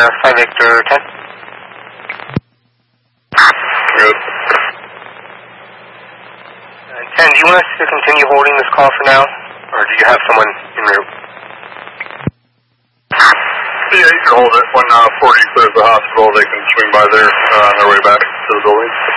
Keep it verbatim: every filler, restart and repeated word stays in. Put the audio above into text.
Air, five Victor ten. Good. Uh, ten, do you want us to continue holding this call for now? Or do you have someone en route? Yeah, you can hold it. When uh, forty clears the hospital, they can swing by there uh, on their way back to the building.